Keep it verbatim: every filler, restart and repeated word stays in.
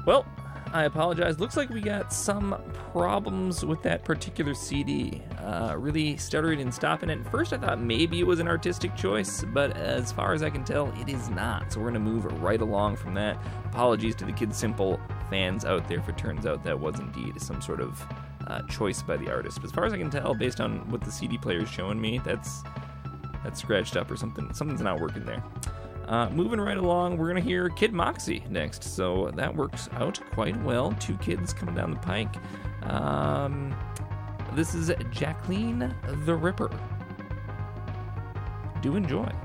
Well, I apologize. Looks like we got some problems with that particular C D. Uh, really stuttering and stopping it. At first, I thought maybe it was an artistic choice, but as far as I can tell, it is not. So we're going to move right along from that. Apologies to the Kid Simple fans out there if it turns out that was indeed some sort of uh, choice by the artist. But as far as I can tell, based on what the C D player is showing me, that's that's scratched up or something. Something's not working there. Uh, moving right along, we're going to hear Kid Moxie next. So that works out quite well. Two kids coming down the pike. Um, this is Jacqueline the Ripper. Do enjoy.